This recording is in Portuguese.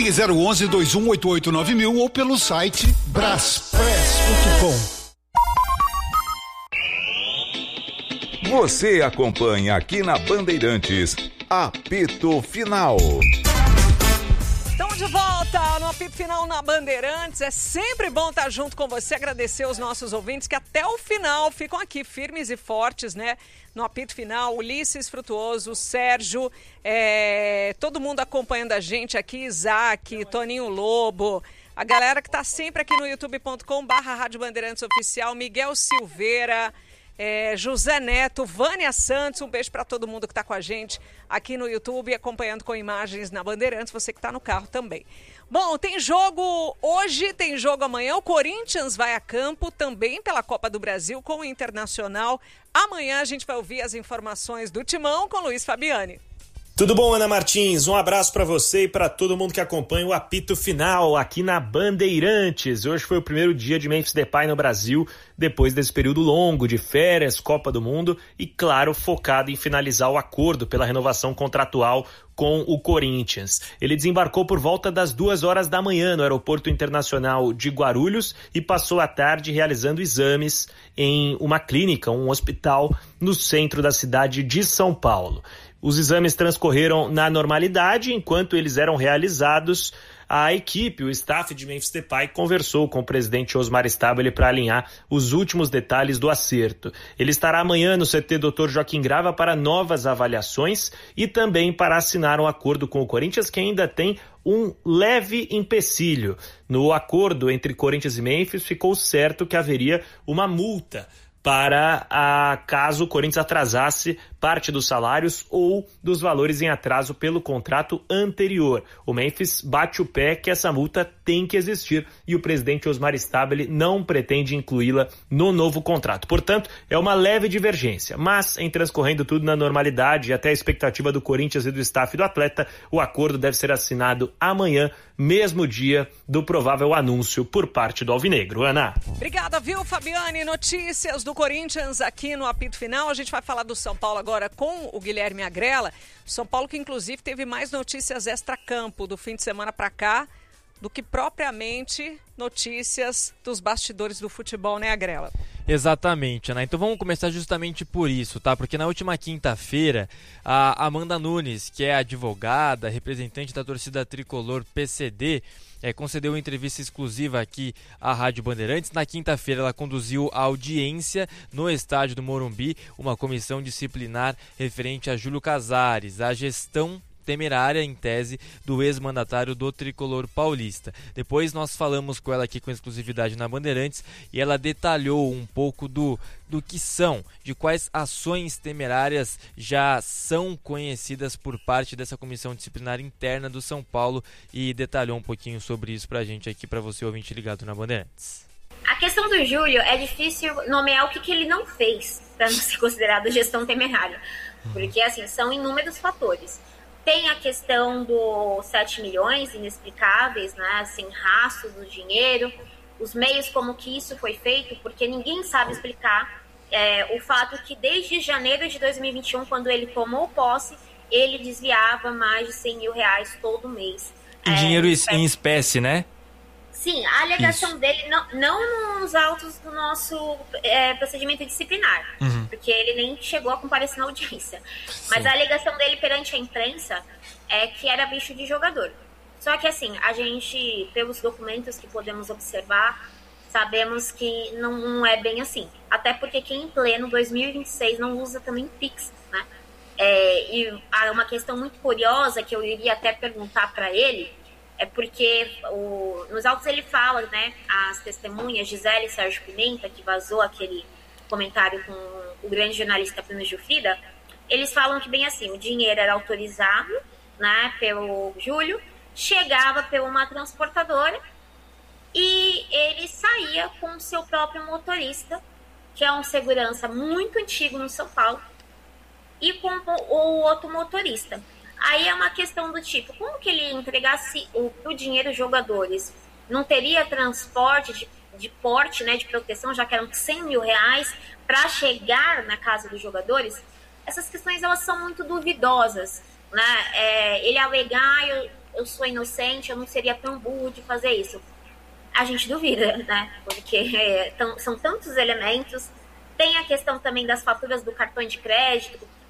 Ligue 011-2188-9000 ou pelo site braspress.com. Você acompanha aqui na Bandeirantes, Apito Final. Estamos de volta no Apito Final na Bandeirantes. É sempre bom estar junto com você, agradecer os nossos ouvintes que até o final ficam aqui firmes e fortes, né? No Apito Final, Ulisses Frutuoso, Sérgio, todo mundo acompanhando a gente aqui, Isaac, Toninho Lobo, a galera que está sempre aqui no youtube.com/Rádio Bandeirantes Oficial, Miguel Silveira, José Neto, Vânia Santos, um beijo para todo mundo que está com a gente aqui no YouTube, acompanhando com imagens na Bandeirantes, você que está no carro também. Bom, tem jogo hoje, tem jogo amanhã, o Corinthians vai a campo também pela Copa do Brasil com o Internacional. Amanhã a gente vai ouvir as informações do Timão com Luiz Fabiani. Tudo bom, Ana Martins? Um abraço para você e para todo mundo que acompanha o Apito Final aqui na Bandeirantes. Hoje foi o primeiro dia de Memphis Depay no Brasil, depois desse período longo de férias, Copa do Mundo e, claro, focado em finalizar o acordo pela renovação contratual com o Corinthians. Ele desembarcou por volta das 2h da manhã no Aeroporto Internacional de Guarulhos e passou a tarde realizando exames em uma clínica, um hospital no centro da cidade de São Paulo. Os exames transcorreram na normalidade. Enquanto eles eram realizados, a equipe, o staff de Memphis Depay, conversou com o presidente Osmar Stabile para alinhar os últimos detalhes do acerto. Ele estará amanhã no CT Dr. Joaquim Grava para novas avaliações e também para assinar um acordo com o Corinthians, que ainda tem um leve empecilho. No acordo entre Corinthians e Memphis, ficou certo que haveria uma multa para caso o Corinthians atrasasse parte dos salários ou dos valores em atraso pelo contrato anterior. O Memphis bate o pé que essa multa tem que existir e o presidente Osmar Stabile não pretende incluí-la no novo contrato. Portanto, é uma leve divergência, mas em transcorrendo tudo na normalidade e até a expectativa do Corinthians e do staff do atleta, o acordo deve ser assinado amanhã, mesmo dia do provável anúncio por parte do Alvinegro. Ana. Obrigada, viu, Fabiane? Notícias do Corinthians aqui no Apito Final. A gente vai falar do São Paulo agora com o Guilherme Agrela. São Paulo que, inclusive, teve mais notícias extra-campo do fim de semana para cá do que propriamente notícias dos bastidores do futebol, né, Agrela? Exatamente, Ana. Então vamos começar justamente por isso, tá? Porque na última quinta-feira, a Amanda Nunes, que é advogada, representante da torcida tricolor PCD, concedeu uma entrevista exclusiva aqui à Rádio Bandeirantes. Na quinta-feira ela conduziu a audiência no estádio do Morumbi, uma comissão disciplinar referente a Júlio Casares, a gestão temerária, em tese, do ex-mandatário do tricolor paulista. Depois nós falamos com ela aqui com exclusividade na Bandeirantes e ela detalhou um pouco do que são, de quais ações temerárias já são conhecidas por parte dessa comissão disciplinar interna do São Paulo e detalhou um pouquinho sobre isso pra gente aqui, pra você ouvinte ligado na Bandeirantes. A questão do Júlio é difícil nomear o que ele não fez para não ser considerado gestão temerária, porque assim, são inúmeros fatores. Tem a questão dos 7 milhões inexplicáveis, né, sem rastro do dinheiro, os meios como que isso foi feito, porque ninguém sabe explicar o fato que desde janeiro de 2021, quando ele tomou posse, ele desviava mais de 100 mil reais todo mês. Dinheiro em espécie, né? Sim, a alegação dele, não nos autos do nosso procedimento disciplinar, porque ele nem chegou a comparecer na audiência. Mas a alegação dele perante a imprensa é que era bicho de jogador. Só que assim, a gente, pelos documentos que podemos observar, sabemos que não é bem assim. Até porque quem em pleno 2026 não usa também Pix, né? E há uma questão muito curiosa que eu iria até perguntar para ele, é porque nos autos ele fala, né, as testemunhas Gisele e Sérgio Pimenta, que vazou aquele comentário com o grande jornalista Plínio Gilfrida, eles falam que bem assim, o dinheiro era autorizado, né, pelo Júlio, chegava por uma transportadora e ele saía com o seu próprio motorista, que é um segurança muito antigo no São Paulo, e com o outro motorista. Aí é uma questão do tipo, como que ele entregasse o dinheiro aos jogadores? Não teria transporte de porte, né, de proteção, já que eram 100 mil reais para chegar na casa dos jogadores? Essas questões, elas são muito duvidosas, né? Ele alegar, eu sou inocente, eu não seria tão burro de fazer isso. A gente duvida, né? Porque são tantos elementos. Tem a questão também das faturas do cartão de crédito,